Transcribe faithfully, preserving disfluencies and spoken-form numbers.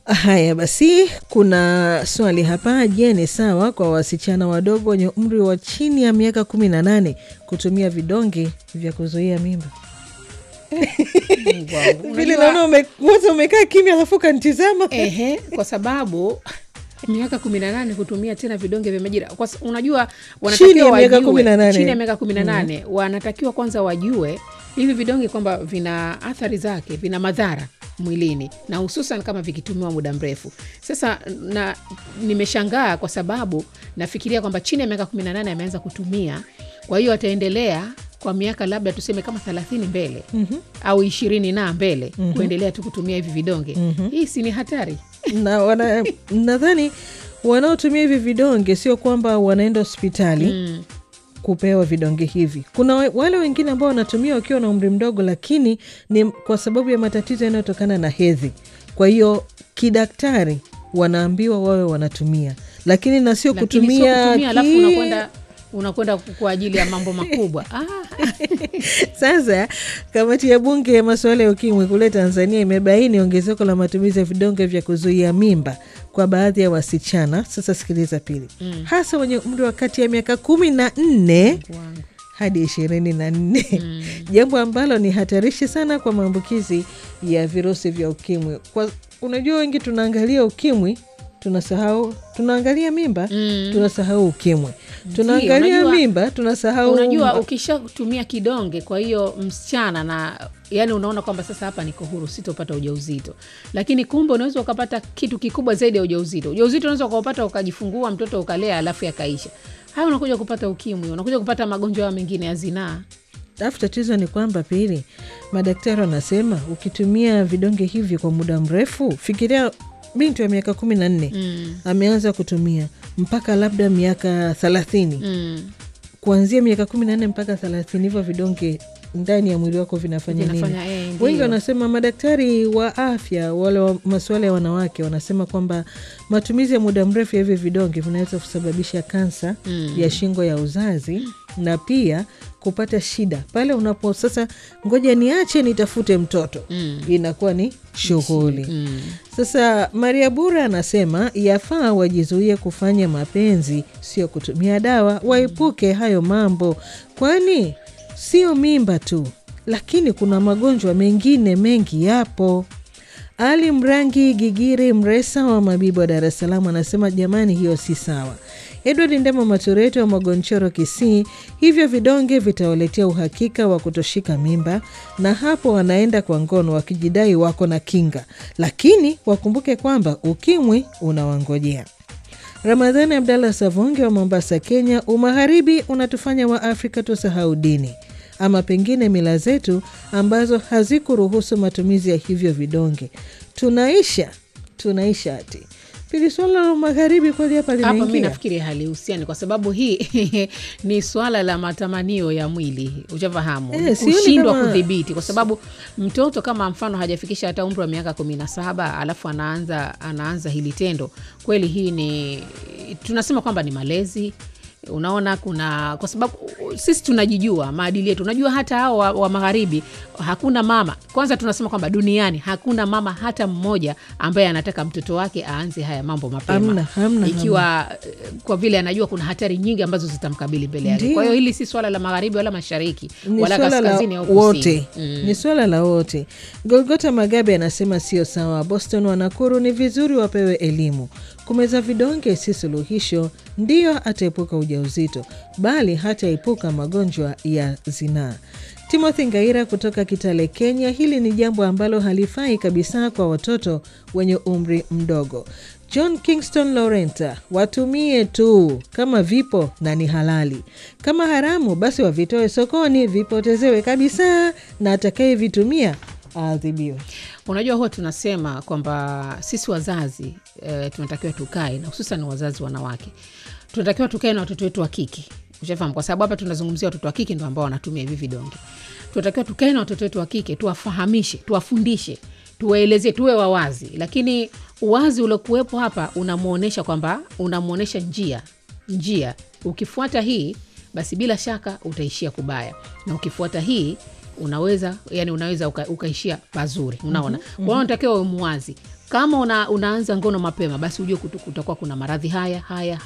Haya basi, kuna swali hapa. Je, ni sawa kwa wasichana wadogo wenye umri wa chini ya miaka kumi na nane kutumia vidonge vya kuzuia mimba? Vile naona ume, umekaa kimya alafu kanitizama. Ehe, kwa sababu miaka kumi na nane kutumia tena vidonge vya majira. Kwa unajua wanatakiwa wajue chini ya miaka kumi na nane mm. wanatakiwa kwanza wajue hivi vidonge kwamba vina athari zake, vina madhara mwilini, na hususan kama vikitumiwa muda mrefu. Sasa na nimeshangaa kwa sababu nafikiria kwamba chini ya miaka kumi na nane ameanza kutumia, kwa hiyo ataendelea kwa miaka labda tuseme kama thelathini mbele mm-hmm. au ishirini na mbele mm-hmm. kuendelea tu kutumia hivi vidonge. Mm-hmm. Hii si ni hatari? Na wana, nadhani wanaotumia hivi vidonge sio kwamba wanaenda hospitali mm. kupewa vidonge hivi. Kuna wale wengine ambao wanatumia wakiwa na umri mdogo, lakini ni kwa sababu ya matatizo yanayotokana na hedhi. Kwa hiyo kidaktari wanaambiwa wawe wanatumia, lakini na sio kutumia, kutumia ki... alafu unakwenda unakwenda kwa ajili ya mambo makubwa. Ah. Sasa kamati ya bunge ya masuala ya ukimwi kule Tanzania imebaini ongezeko la matumizi ya vidonge vya kuzuia mimba kwa baadhi ya wasichana. Sasa sikiliza pili. Mm. Hasa wenye umri wa kati ya miaka kumi na nne hadi ishirini na nne. Mm. Jambo ambalo ni hatarishi sana kwa maambukizi ya virusi vya ukimwi. Kwa unajua wengi tunaangalia ukimwi, tunasahau, tunaangalia mimba, mm. tunasahau ukimwi. Tunaangalia unajua, mimba, tunasahau. Unajua ukishatumia kidonge, kwa hiyo msichana na yani unaona kwamba sasa hapa niko huru, sitopata ujauzito. Lakini kumbe unaweza ukapata kitu kikubwa zaidi ya ujauzito. Ujauzito unaweza kupata ukajifungua mtoto ukalea alafu yakaisha. Hayo unakuja kupata ukimwi, unakuja kupata magonjwa mengine ya zinaa. Alafu tatizo ni kwamba pili, madaktari wanasema ukitumia vidonge hivi kwa muda mrefu, fikiria binti wa miaka kumi na nne mm. ameanza kutumia mpaka labda miaka thelathini. Mm. Kuanzia miaka kumi na nne mpaka thelathini, hivyo vidonge ndani ya mwili wako vinafanya nini? Eh, wengi wanasema, madaktari wa afya wale wa masuala ya wanawake wanasema kwamba matumizi ya muda mrefu ya hivi vidonge vinaweza kusababisha kansa mm. ya shingo ya uzazi na pia kupata shida pale unapo sasa ngoja niache nitafute mtoto. Mm. Inakuwa ni shughuli. Mm. Sasa Maria Bura anasema yafaa wajizuie kufanya mapenzi, sio kutumia dawa. Waepuke hayo mambo, kwani sio mimba tu, lakini kuna magonjwa mengine mengi yapo. Ali Mrangi Gigiri Mresa wa Mabibo wa Dar es Salaam anasema jamani, hiyo si sawa. Edward Ndemo Matureto wa Magonchoro Kisii, hivyo vidonge vitawaletea uhakika wa kutoshika mimba, na hapo wanaenda kwa ngono wakijidai wako na kinga, lakini wakumbuke kwamba ukimwi unawangojea. Ramadhani Abdalla Savonge wa Mombasa Kenya, umagharibi unatufanya wa Afrika tusahau dini ama pengine mila zetu ambazo hazikuruhusu matumizi ya hivyo vidonge. Tunaisha, tunaisha ati. Pili, swala la magharibi kwa hapa linaingia. Hapa mimi nafikiri halihusiani kwa sababu hii ni swala la matamanio ya mwili. Ujafahamu? Eh, kushindwa kama kudhibiti kwa sababu mtoto kama mfano hajafikisha hata umri wa miaka kumi na saba alafu anaanza anaanza hili tendo. Kweli hii ni tunasema kwamba ni malezi. Unaona kuna kwa sababu sisi tunajijua maadili yetu. Unajua hata hao wa, wa magharibi hakuna mama. Kwanza tunasema kwamba duniani hakuna mama hata mmoja ambaye anataka mtoto wake aanze haya mambo mapema. Hamna, hamna, ikiwa hamna. Kwa vile anajua kuna hatari nyingi ambazo zitamkabili mbele yake. Kwa hiyo hili si swala la magharibi wala mashariki ni wala kaskazini au kusini. Mm. Ni swala la wote. Golgota Magabe anasema sio sawa. Boston wa Nakuru ni vizuri wapewe elimu. Kumeza vidonge si suluhisho, ndio ataepuka ujauzito, bali hataepuka magonjwa ya zinaa. Timothy Ngaira kutoka Kitale, Kenya, hili ni jambo ambalo halifai kabisa kwa watoto wenye umri mdogo. John Kingston Laurenta, watumie tu kama vipo na ni halali. Kama haramu basi wavitoe sokoni, vipotezewe kabisa, na atakaye vitumia adhibiwe. Unajua huwa tunasema kwamba sisi wazazi e, tunatakiwa tukae, na hususan wazazi wanawake, tunatakiwa tukae na watoto wetu wa kike. Ushafahamu, kwa sababu hapa tunazungumzia watoto wa kike ndio ambao wanatumia hivi vidonge. Tunatakiwa tukae na watoto wetu wa kike, tuwafahamishe, tuwafundishe, tuwaelezee, tuwe wawazi. Lakini uwazi uliokuwepo hapa unamuonesha kwamba unamuonesha njia. Njia ukifuata hii basi bila shaka utaishia kubaya, na ukifuata hii unaweza yani unaweza uka, ukaishia pazuri, unaona. Mm-hmm. Kwa hiyo unatakiwa uwe muwazi. Kama una, unaanza ngono mapema, basi ujue kutakuwa kuna maradhi haya haya